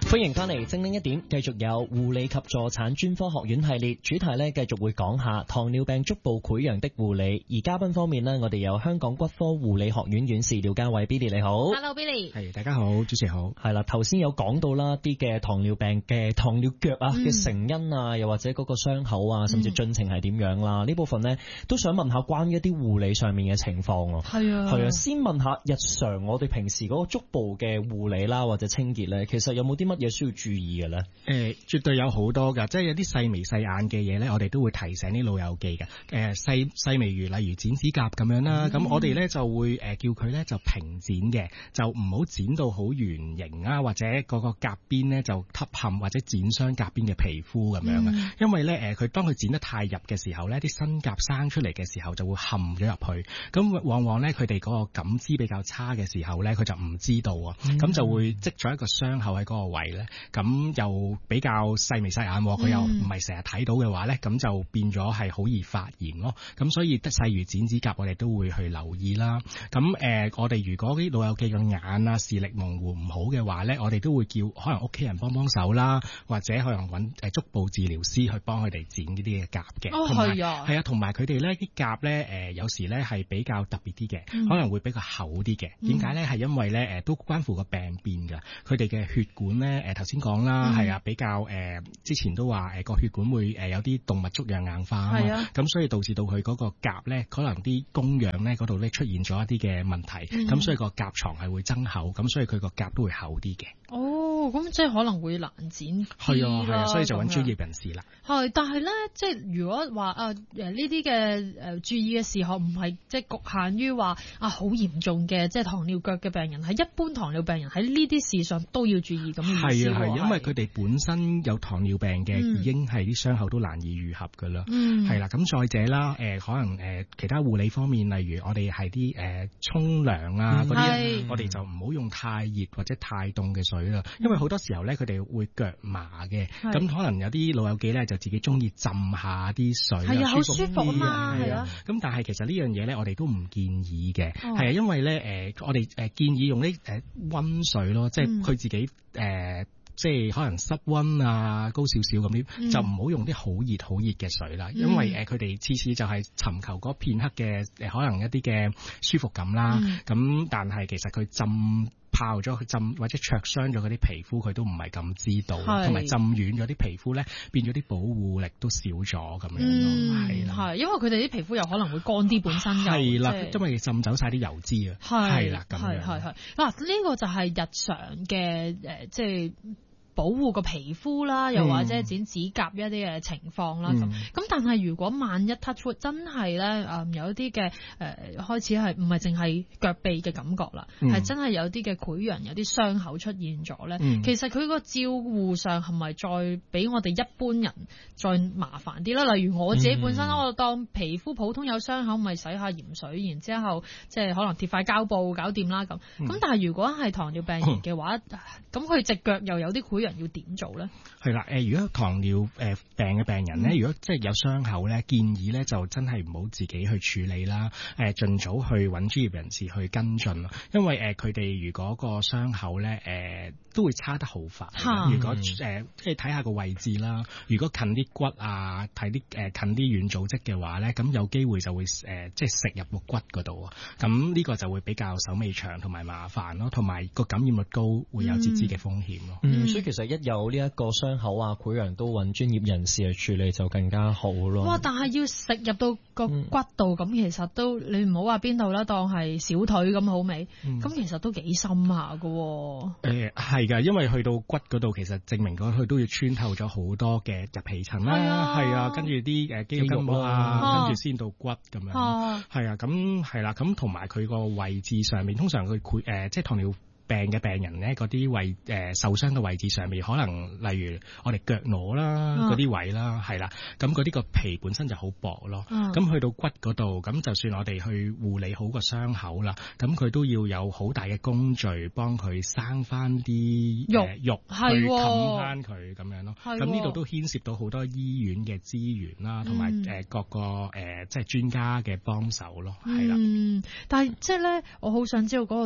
歡迎翻嚟精靈一點，繼續有護理及助產專科學院系列，主題呢繼續會講下糖尿病足部潰瘍的護理。而嘉賓方面呢，我哋有香港骨科護理學院院士廖家偉 Billy 你好。 Hello Billy。 係大家好，主持好。 係啦，頭先有講到啦啲嘅糖尿病嘅糖尿腳啊嘅成因啊，又或者嗰個傷口啊，甚至進程係點樣啦，呢部分呢都想問下關於一啲護理上面嘅情況。係啊，先問下日常我哋平時嗰個足部嘅護理啦或者清潔呢，其實有冇啲乜嘢需要注意嘅咧？ 絕對有好多噶，即係有啲細眉細眼嘅嘢咧，我哋都會提醒啲老友記嘅。細微如例如剪指甲咁樣啦，咁我哋咧就會叫佢咧就平剪嘅，就唔好剪到好圓形啊，或者嗰個甲邊咧就凹陷或者剪傷甲邊嘅皮膚咁樣嘅。因為咧佢當佢剪得太入嘅時候咧，啲新甲生出嚟嘅時候就會陷咗入去，咁往往咧佢哋嗰個感知比較差嘅時候咧，佢就唔知道啊，咁就會積咗一個傷口喺嗰個位咧。咁又比較細眉細眼，佢又唔係成日睇到嘅話咧，咁就變咗係好易發炎咯。咁所以細如剪指甲，我哋都會去留意啦。咁我哋如果啲老友記嘅眼啊視力模糊唔好嘅話咧，我哋都會叫可能屋企人幫手啦，或者可能揾足部治療師去幫佢哋剪呢啲嘅甲嘅。係啊，同埋佢哋咧啲甲咧有時咧係比較特別啲嘅，可能會比較厚啲嘅。點解咧？係因為咧都關乎個病變㗎。佢哋嘅血管咧頭先講啦，係啊，比較之前都話個血管會有啲動物粥樣硬化啊，咁所以導致到佢嗰個甲咧，可能啲供氧咧嗰度咧出現咗一啲嘅問題，咁所以個甲床係會增厚，咁所以佢個甲都會厚啲嘅。 哦，咁即係可能會難剪。 係啊，所以就揾專業人士啦。 係，但係咧，即係如果話呢啲嘅注意嘅事項唔係即係局限於話好嚴重嘅即係糖尿腳嘅病人，係一般糖尿病人喺呢啲事上都要注意咁嘅意思。 係，因為佢哋本身有糖尿病嘅，已經係啲傷口都難以愈合㗎啦。係啦，咁再者啦，可能其他護理方面，例如我哋係啲沖涼啊嗰啲，我哋就唔好用太熱或者太凍嘅水啦，因為好多時候咧佢哋會腳麻嘅，咁可能有啲老友記咧就自己中意浸下啲水， 好舒服啊嘛，係啊。 咁但係其實呢樣嘢咧，我哋都唔建議嘅，係啊，因為咧我哋建議用啲溫水咯，即係佢自己即係可能室溫啊高少少咁啲，就唔好用啲好熱嘅水啦，因為佢哋次次就係尋求嗰片刻嘅可能一啲嘅舒服感啦，咁但係其實佢泡咗佢浸或者灼傷咗嗰啲皮膚，佢都唔係咁知道，同埋浸軟咗啲皮膚咧，變咗啲保護力都少咗咁樣咯，係啦。 係因為佢哋啲皮膚又可能會乾啲本身㗎， 係啦，因為浸走晒啲油脂啊，係啦咁樣。 係嗱，呢個就係日常嘅即係保護個皮膚啦，又或者剪指甲一啲嘅情況啦。咁但係如果萬一 touch wood 真係咧有一啲嘅開始係唔係淨係腳臂嘅感覺啦，係真係有啲嘅潰瘍，有啲傷口出現咗咧。其實佢個照護上係咪再比我哋一般人再麻煩啲啦？例如我自己本身，我當皮膚普通有傷口，咪洗下鹽水，然之後即係可能貼塊膠布搞掂啦咁。咁但係如果係糖尿病人嘅話，咁佢隻腳又有啲潰瘍，要點做咧？係啦，如果糖尿病嘅病人咧，如果即係有傷口咧，建議咧就真係唔好自己去處理啦，盡早去揾專業人士去跟進咯。因為佢哋如果個傷口咧都會差得好快。如果即係睇下個位置啦，如果近啲骨啊，睇啲近啲軟組織嘅話咧，咁有機會就會即係食入個骨嗰度啊。咁呢個就會比較手尾長同埋麻煩咯，同埋個感染率高，會有截肢嘅風險咯。 所以其實一有呢一個傷口啊潰瘍，都揾專業人士去處理就更加好咯。 哇！但係要食入到個骨度，咁其實都你唔好話邊度啦，當係小腿咁好味，咁其實都幾深下噶。 係噶，因為去到骨嗰度，其實證明咗佢都要穿透咗好多嘅入皮層啦，係啊，跟住啲肌肉筋膜啊，跟住先到骨咁樣，係啊，咁係啦，咁同埋佢個位置上面，通常佢即係糖尿病嘅病人咧，嗰啲受傷嘅位置上面，可能例如我哋腳踝啦嗰啲位啦，係啦，咁嗰啲個皮本身就好薄咯，咁去到骨嗰度，咁就算我哋去護理好個傷口啦，咁佢都要有好大嘅工序幫佢生翻啲肉去冚翻佢咁樣咯，咁呢度都牽涉到好多醫院嘅資源啦，同埋各個即係專家嘅幫手咯，係啦。 但係即係咧，我好想知道嗰個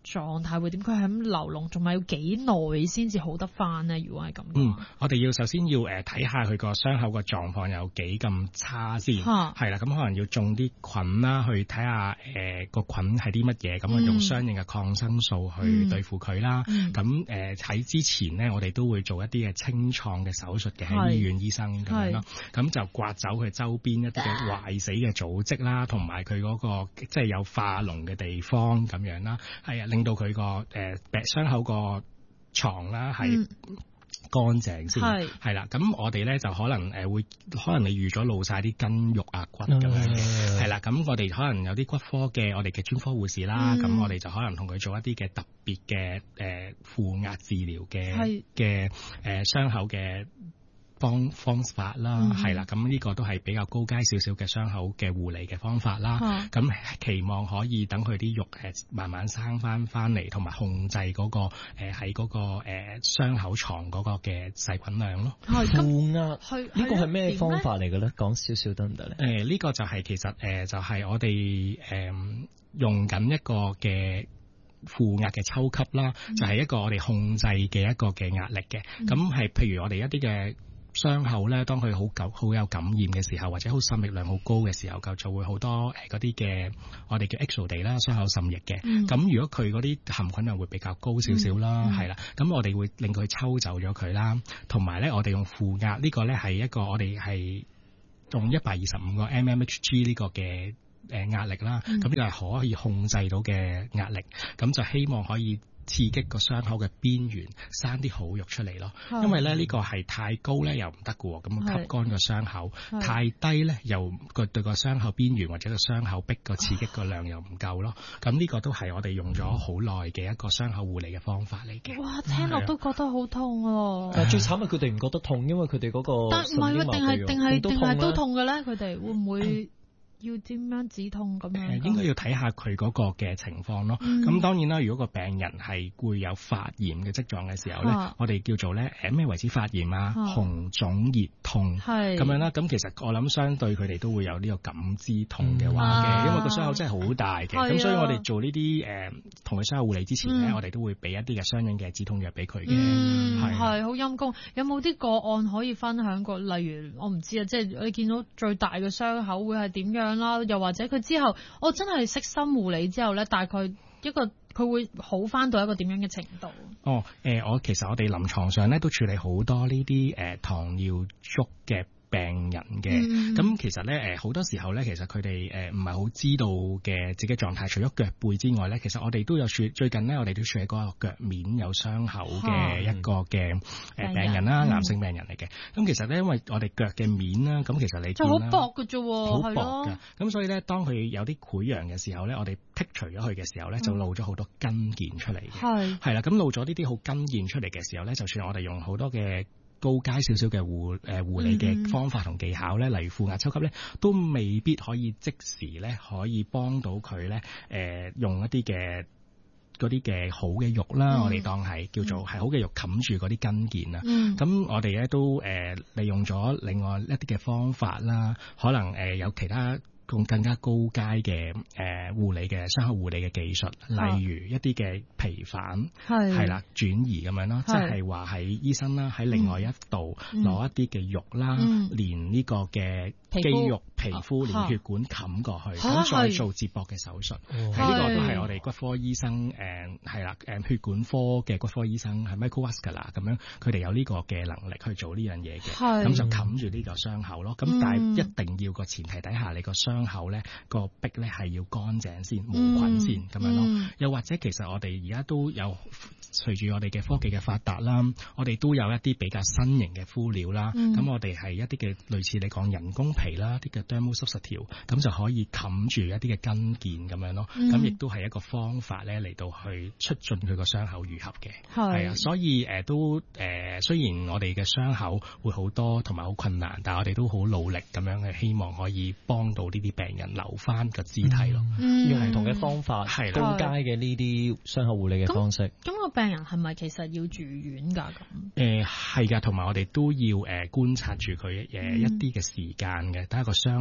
狀態會點？佢係咁流膿，仲係要幾耐先至好得翻呢？如果係咁， 我哋要首先要睇下佢個傷口個狀況有幾咁差先，係啦，咁可能要種啲菌啦，去睇下個菌係啲乜嘢，咁用相應嘅抗生素去對付佢啦。咁喺之前呢，我哋都會做一啲嘅清創嘅手術嘅，喺醫院醫生咁樣咯。咁就刮走佢周邊一啲嘅壞死嘅組織啦，同埋佢嗰個即係有化膿嘅地方咁樣啦。係啊，令到佢個傷口個床啦係乾淨先，係啦。咁我哋咧就可能你預咗露晒啲筋肉啊骨咁樣嘅，係啦。咁我哋可能有啲骨科嘅我哋嘅專科護士啦，咁我哋就可能同佢做一啲嘅特別嘅負壓治療嘅傷口嘅方法啦，係啦，咁呢個都係比較高階少少嘅傷口嘅護理嘅方法啦。咁期望可以等佢啲肉慢慢生翻嚟，同埋控制嗰個喺嗰個傷口床嗰個嘅細菌量咯。 負壓呢個係咩方法嚟嘅咧？講少少得唔得咧？ 呢個就係其實就係我哋用緊一個嘅負壓嘅抽吸啦，就係一個我哋控制嘅一個嘅壓力嘅。咁係譬如我哋一啲嘅傷口咧，當佢好有感染嘅時候，或者好滲液量好高嘅時候，就會好多嗰啲嘅我哋叫 exudate 啦，傷口滲液嘅。咁如果佢嗰啲含菌量會比較高少少啦，係啦，咁我哋會令佢抽走咗佢啦。同埋咧，我哋用負壓呢個咧係一個我哋係用125個 mmHg 呢個嘅壓力啦。咁呢個係可以控制到嘅壓力，咁就希望可以刺激個傷口嘅邊緣生啲好肉出嚟咯。因為咧呢個係太高咧又唔得嘅，咁吸乾個傷口；太低咧又對個傷口邊緣或者個傷口壁個刺激個量又唔夠咯。咁呢個都係我哋用咗好耐嘅一個傷口護理嘅方法嚟嘅。 哇！聽落都覺得好痛啊！ 但係最慘係佢哋唔覺得痛，因為佢哋嗰個但唔係喎，定係都痛嘅咧？佢哋會唔會要點樣止痛咁樣？ 應該要睇下佢嗰個嘅情況咯。咁當然啦，如果個病人係會有發炎嘅跡象嘅時候咧，我哋叫做咧咩為之發炎啊？紅腫熱痛咁樣啦。咁其實我諗相對佢哋都會有呢個感知痛嘅話嘅，因為個傷口真係好大嘅。咁所以我哋做呢啲同佢傷口護理之前咧，我哋都會俾一啲嘅相應嘅止痛藥俾佢嘅。 係好陰功。有冇啲個案可以分享過？例如我唔知啊，即係你見到最大嘅傷口會係點樣啦？又或者佢之後我真係悉心護理之後咧，大概佢會好翻到一個點樣嘅程度？ 其實我哋臨床上咧都處理好多呢啲糖尿足嘅病人嘅。咁其實咧好多時候咧，其實佢哋唔係好知道嘅自己狀態，除咗腳背之外咧，其實我哋都有最近咧，我哋都處理嗰個腳面有傷口嘅一個嘅病人啦，癌性病人嚟嘅。咁其實咧，因為我哋腳嘅面啦，咁其實你見啦， 就好薄嘅啫， 好薄㗎。咁所以咧，當佢有啲潰瘍嘅時候咧，我哋剔除咗佢嘅時候咧，就露咗好多筋腱出嚟嘅。係啦，咁露咗呢啲好筋腱出嚟嘅時候咧，就算我哋用好多嘅高階少少嘅護理嘅方法同技巧咧，例如負壓抽吸咧，都未必可以即時咧可以幫到佢咧。用一啲嘅嗰啲嘅好嘅肉啦，我哋當係叫做係好嘅肉冚住嗰啲筋腱啊。咁我哋咧都利用咗另外一啲嘅方法啦，可能有其他更加高階嘅護理嘅傷口護理嘅技術，例如一啲嘅皮瓣係啦轉移咁樣咯，即係話喺醫生啦喺另外一度攞一啲嘅肉啦，連呢個嘅肌肉皮膚連血管冚過去，咁再做接駁嘅手術。呢個都係我哋骨科醫生係啦血管科嘅骨科醫生係 microvascular 咁樣，佢哋有呢個嘅能力去做呢樣嘢嘅，咁就冚住呢個傷口咯。咁但係一定要個前提底下，你個傷口咧個壁咧係要乾淨先，無菌先咁樣咯。又或者其實我哋而家都有隨住我哋嘅科技嘅發達啦，我哋都有一啲比較新型嘅敷料啦。咁我哋係一啲嘅類似你講人工皮啦，啲嘅 dermal substitute，咁就可以冚住一啲嘅筋腱咁樣咯。咁亦都係一個方法咧嚟到去促進佢個傷口愈合嘅。係啊，所以都雖然我哋嘅傷口會好多同埋好困難，但係我哋都好努力咁樣去希望可以幫到呢啲病人留翻個肢體咯。 用唔同嘅方法，高階嘅呢啲傷口護理嘅方式。 咁個病人係咪其實要住院㗎？咁係㗎，同埋我哋都要觀察住佢一啲嘅時間嘅，睇下個傷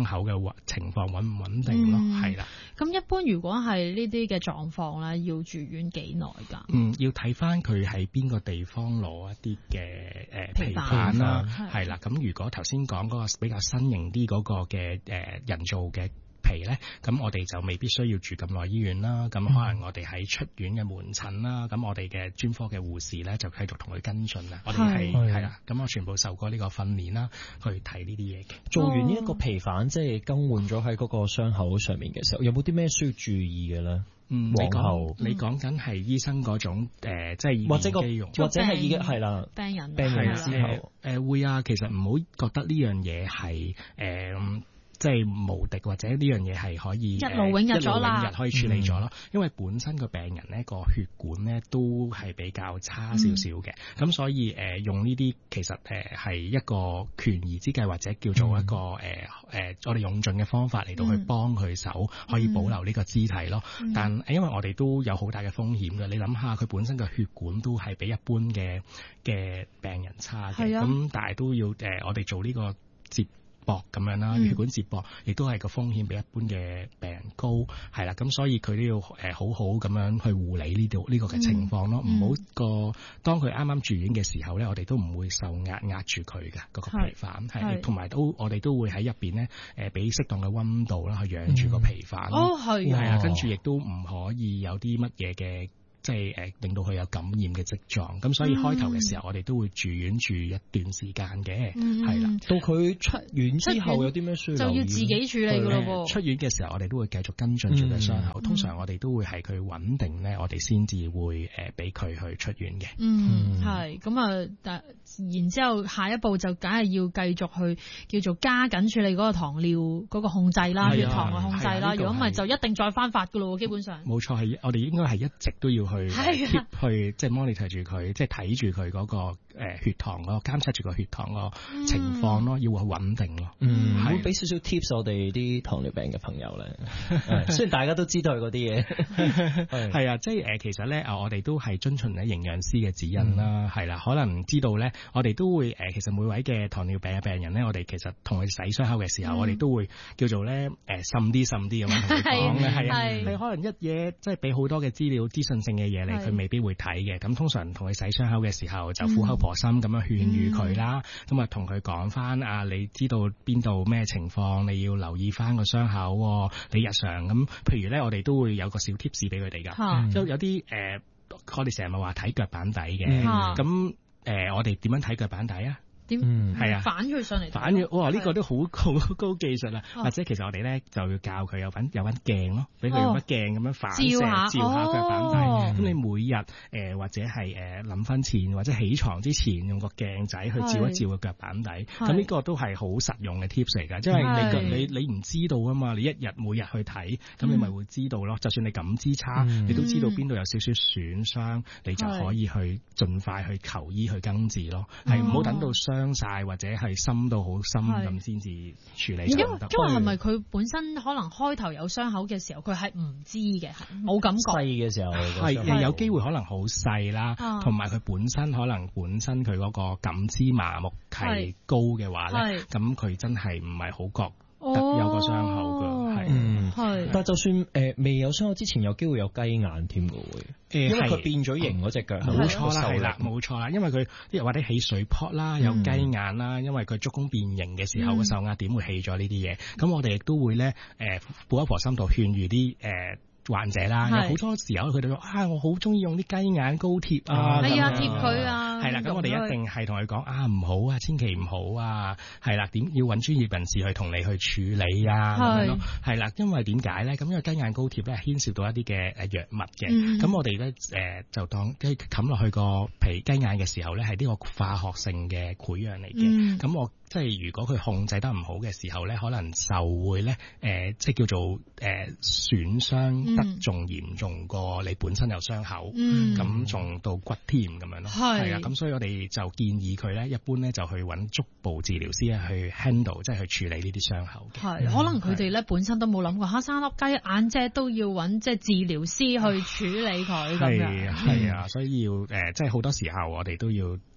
傷口嘅情況穩唔穩定咯，係啦。 咁一般如果係呢啲嘅狀況咧，要住院幾耐㗎？ 要睇翻佢喺邊個地方攞一啲嘅皮瓣啦，係啦。咁如果頭先講嗰個比較新型啲嗰個嘅人造嘅皮咧，咁我哋就未必需要住咁耐醫院啦。咁可能我哋喺出院嘅門診啦，咁我哋嘅專科嘅護士咧就繼續同佢跟進啦。我哋係啦，咁我全部受過呢個訓練啦，去睇呢啲嘢嘅。 做完呢一個皮瓣，即係更換咗喺嗰個傷口上面嘅時候，有冇啲咩需要注意嘅咧？ 你講緊係醫生嗰種即係或者肌肉， 或者係已經係啦， 病人之後會啊。其實唔好覺得呢樣嘢係即係無敵，或者呢樣嘢係可以一勞永逸咗啦， 可以處理咗咯。因為本身個病人呢個血管呢都係比較差少少嘅，咁所以用呢啲其實係一個權宜之計，或者叫做一個我哋用盡嘅方法嚟到去幫佢手，可以保留呢個肢體咯。但因為我哋都有好大嘅風險嘅，你諗下佢本身嘅血管都係比一般嘅病人差嘅，咁但係都要我哋做呢個接駁咁樣啦，血管接駁亦都係個風險比一般嘅病人高，係啦，咁所以佢都要好好咁樣去護理呢個嘅情況咯，唔好當佢啱啱住院嘅時候咧，我哋都唔會受壓住佢嘅嗰個皮瓣，係同埋我哋都會喺入邊咧俾適當嘅溫度啦，去養住個皮瓣咯，係啊，跟住亦都唔可以有啲乜嘢嘅。即係令到佢有感染嘅跡狀，咁所以開頭嘅時候，我哋都會住院住一段時間嘅，係啦。到佢出院之後有啲咩需要留意？就要自己處理㗎咯喎。出院嘅時候，我哋都會繼續跟進住佢傷口。通常我哋都會係佢穩定咧，我哋先至會俾佢去出院嘅。 係咁啊！然之後下一步就梗係要繼續去叫做加緊處理嗰個糖尿嗰個控制啦，血糖嘅控制啦。如果唔係就一定再翻發㗎咯喎，基本上。冇錯，係我哋應該係一直都要去 keep 去即係 monitor 住佢，即係睇住佢嗰個血糖嗰個監測住個血糖個情況咯，要去穩定咯。會俾少少 tips 我哋啲糖尿病嘅朋友咧。雖然大家都知道佢嗰啲嘢，係啊，即係其實咧我哋都係遵循咧營養師嘅指引啦，係啦，可能知道咧，我哋都會其實每位嘅糖尿病嘅病人咧，我哋其實同佢洗傷口嘅時候，我哋都會叫做咧滲啲咁樣同佢講嘅，係啊，你可能一嘢即係俾好多嘅資料資訊性嘅嘢嚟，佢未必會睇嘅。咁通常同佢洗傷口嘅時候，就苦口婆心咁樣勸喻佢啦。咁啊，同佢講翻你知道邊度咩情況，你要留意翻個傷口。你日常咁，譬如咧，我哋都會有個小 tips 俾佢哋㗎。即有啲我哋成日咪話睇腳板底嘅。咁我哋點樣睇腳板底啊？係啊，反佢上嚟，反佢，哇！呢個都好高技術啦。或者其實我哋咧就要教佢有揾鏡咯，俾佢用乜鏡咁樣反射照下腳板底。咁你每日或者係臨瞓前或者起床之前用個鏡仔去照一照個腳板底。咁呢個都係好實用嘅 tips 嚟㗎，即係你唔知道啊嘛，你一日每日去睇，咁你咪會知道咯。就算你感知差，你都知道邊度有少少損傷，你就可以去盡快去求醫去根治咯。係唔好等到傷晒或者係深到好深咁先至處理。因為係咪佢本身可能開頭有傷口嘅時候，佢係唔知嘅，冇感覺。細嘅時候係有機會可能好細啦，同埋佢本身佢嗰個感知麻木係高嘅話咧，咁佢真係唔係好覺得有個傷口㗎，係。但係就算未有傷口之前，有機會有雞眼添㗎會。因為佢變咗形嗰隻腳，冇錯啦，係啦，冇錯啦。因為佢或者起水泡啦，有雞眼啦，因為佢足弓變形嘅時候，個受壓點會起咗呢啲嘢。咁我哋亦都會咧苦口婆心度勸喻啲患者啦，有好多時候佢哋話我好中意用啲雞眼膏貼啊，係啊，貼佢啊，係啦。咁我哋一定係同佢講唔好啊，千祈唔好啊，係啦，點要揾專業人士去同你去處理啊，咁樣咯，係啦。因為點解咧？咁因為雞眼膏貼咧牽涉到一啲嘅藥物嘅，咁我哋咧就當冚落去個雞眼嘅時候咧，係呢個化學性嘅潰瘍嚟嘅。咁即係如果佢控制得唔好嘅時候咧，可能就會咧即係叫做損傷得仲嚴重過你本身有傷口，咁仲到骨添咁樣咯。係啊，咁所以我哋就建議佢咧，一般咧就去揾足部治療師去 handle， 即係去處理呢啲傷口。係，可能佢哋咧本身都冇諗過生粒雞眼啫，都要揾即係治療師去處理佢咁樣。係啊，所以要即係好多時候我哋都要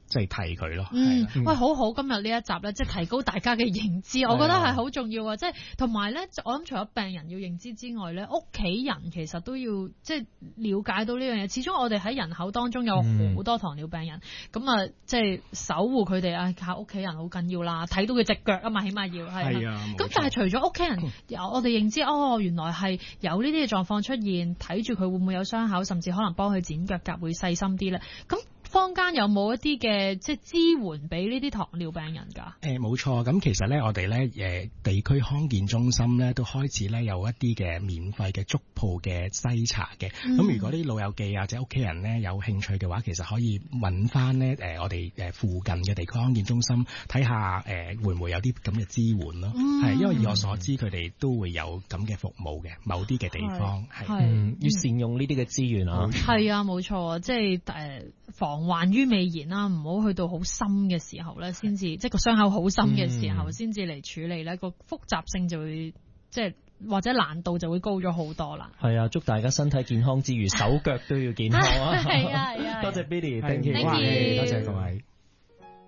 即係提佢咯。 喂，好好，今日呢一集咧，即係提高大家嘅認知，我覺得係好重要啊！即係同埋咧，我諗除咗病人要認知之外咧，屋企人其實都要即係了解到呢樣嘢。始終我哋喺人口當中有好多糖尿病人，咁啊，即係守護佢哋啊，靠屋企人好緊要啦。睇到佢隻腳啊嘛，起碼要係啊。咁但係除咗屋企人，我哋認知原來係有呢啲嘅狀況出現，睇住佢會唔會有傷口，甚至可能幫佢剪腳甲會細心啲咧。咁坊間有冇一啲嘅即係支援俾呢啲糖尿病人㗎？ 冇錯，咁其實咧我哋咧地區康健中心咧都開始咧有一啲嘅免費嘅足部嘅篩查嘅。咁如果啲老友記或者屋企人咧有興趣嘅話，其實可以揾翻咧我哋附近嘅地區康健中心睇下會唔會有啲咁嘅支援咯。係因為以我所知佢哋都會有咁嘅服務嘅，某啲嘅地方係要善用呢啲嘅資源啊。 係啊，冇錯，即係防患於未然啦，唔好去到好深嘅時候咧，先至即係個傷口好深嘅時候先至嚟處理咧，個複雜性就會即係或者難度就會高咗好多啦。 係啊，祝大家身體健康之餘，手腳都要健康啊！ 係啊， 多謝 Billy，thank you， 多謝各位。